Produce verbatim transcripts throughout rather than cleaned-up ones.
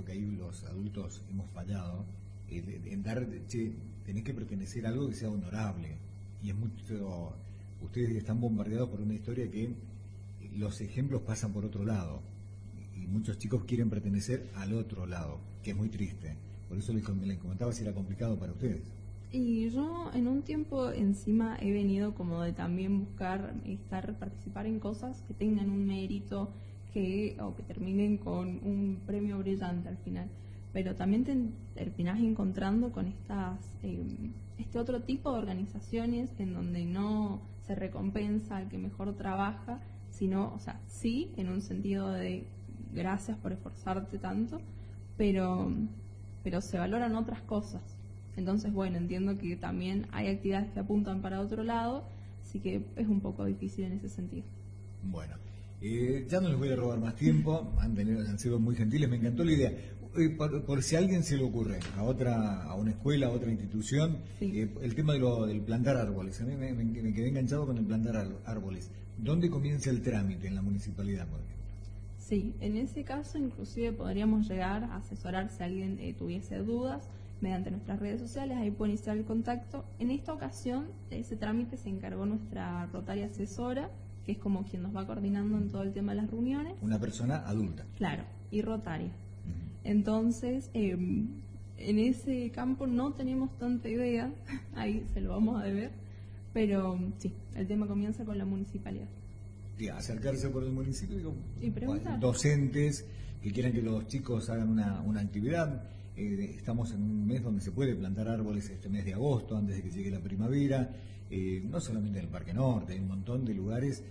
que ahí los adultos hemos fallado, eh, en dar, che, tenés que pertenecer a algo que sea honorable. Y es mucho, ustedes están bombardeados por una historia que los ejemplos pasan por otro lado. Y muchos chicos quieren pertenecer al otro lado, que es muy triste. Por eso les, les comentaba si era complicado para ustedes. Y yo en un tiempo encima he venido como de también buscar estar, participar en cosas que tengan un mérito, que o que terminen con un premio brillante al final, pero también te terminás encontrando con estas eh, este otro tipo de organizaciones en donde no se recompensa al que mejor trabaja, sino, o sea, sí, en un sentido de gracias por esforzarte tanto, pero, pero se valoran otras cosas. Entonces, bueno, entiendo que también hay actividades que apuntan para otro lado, así que es un poco difícil en ese sentido. Bueno. Eh, ya no les voy a robar más tiempo, han, tenido, han sido muy gentiles, me encantó la idea. Eh, por, por si a alguien se le ocurre, a otra, a una escuela, a otra institución, sí. eh, el tema de lo, del plantar árboles, a mí me, me, me quedé enganchado con el plantar árboles. ¿Dónde comienza el trámite en la municipalidad, por ejemplo? Sí, en ese caso inclusive podríamos llegar a asesorar si alguien eh, tuviese dudas mediante nuestras redes sociales, ahí pueden iniciar el contacto. En esta ocasión, de ese trámite se encargó nuestra rotaria asesora, que es como quien nos va coordinando en todo el tema de las reuniones. Una persona adulta. Claro, y rotaria. Uh-huh. Entonces, eh, en ese campo no tenemos tanta idea, ahí se lo vamos a deber, pero sí, el tema comienza con la municipalidad. Sí, acercarse por el municipio digo, y preguntar. Docentes que quieran que los chicos hagan una, una actividad. Eh, estamos en un mes donde se puede plantar árboles, este mes de agosto, antes de que llegue la primavera. Eh, no solamente en el Parque Norte, hay un montón de lugares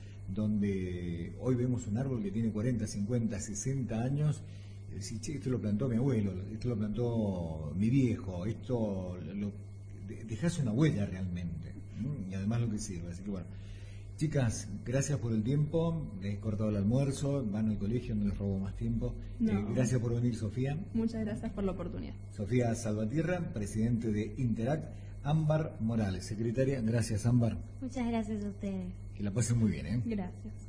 donde hoy vemos un árbol que tiene cuarenta, cincuenta, sesenta años. Eh, si, che, esto lo plantó mi abuelo, esto lo plantó mi viejo, esto lo, de, dejás una huella realmente, ¿no? Y además lo que sirve. Así que bueno, chicas, gracias por el tiempo, les he cortado el almuerzo, van al colegio, no les robo más tiempo. No. Eh, gracias por venir, Sofía. Muchas gracias por la oportunidad. Sofía Salvatierra, presidente de Interact. Ámbar Morales, secretaria. Gracias, Ámbar. Muchas gracias a ustedes. Que la pasen muy bien, ¿eh? Gracias.